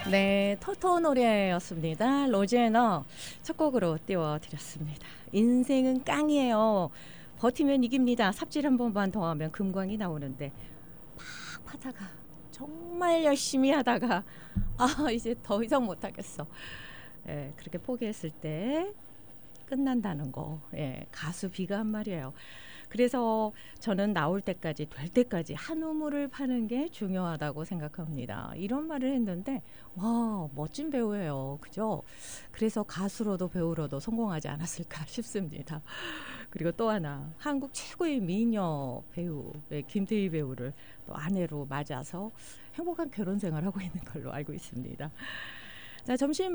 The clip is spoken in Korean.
네, 토토 노래였습니다. 로제너 첫 곡으로 띄워드렸습니다. 인생은 깡이에요. 버티면 이깁니다. 삽질 한 번만 더 하면 금광이 나오는데 막 하다가 정말 열심히 하다가 이제 더 이상 못하겠어. 예, 그렇게 포기했을 때 끝난다는 거. 예, 가수 비가 한 말이에요. 그래서 저는 나올 때까지 될 때까지 한 우물을 파는 게 중요하다고 생각합니다. 이런 말을 했는데 와 멋진 배우예요. 그죠? 그래서 가수로도 배우로도 성공하지 않았을까 싶습니다. 그리고 또 하나 한국 최고의 미녀 배우 김태희 배우를 또 아내로 맞아서 행복한 결혼 생활하고 있는 걸로 알고 있습니다. 자 점심